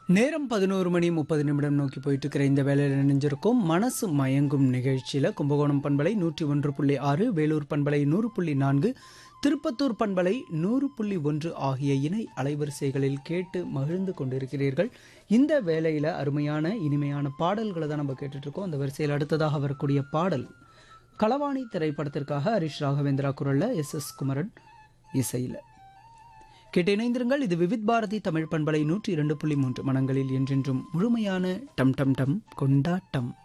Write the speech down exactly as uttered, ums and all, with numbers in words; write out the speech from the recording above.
நேரம் பதினோரு மணி முப்பது நிமிடம் நோக்கி போயிட்டு இருக்கிற இந்த வேலையில் நினைஞ்சிருக்கும் மனசு மயங்கும் நிகழ்ச்சியில் கும்பகோணம் பண்பலை நூற்றி ஒன்று புள்ளி ஆறு, வேலூர் பண்பலை நூறு புள்ளி நான்கு, திருப்பத்தூர் பண்பலை நூறு புள்ளி ஒன்று ஆகிய இணை அலைவரிசைகளில் கேட்டு மகிழ்ந்து கொண்டிருக்கிறீர்கள். இந்த வேலையில் அருமையான இனிமையான பாடல்களை தான் நம்ம கேட்டுட்ருக்கோம். அந்த வரிசையில் அடுத்ததாக வரக்கூடிய பாடல் களவாணி திரைப்படத்திற்காக ஹரிஷ் ராகவேந்திரா குரல்ல, எஸ் எஸ் குமரன் இசையில். கேட்டு இணைந்திருங்கள். இது விவித் பாரதி தமிழ் பண்பலை நூற்றி இரண்டு புள்ளி மூன்று, மனங்களில் என்றென்றும் முழுமையான டம் டம் டம் கொண்டாட்டம்.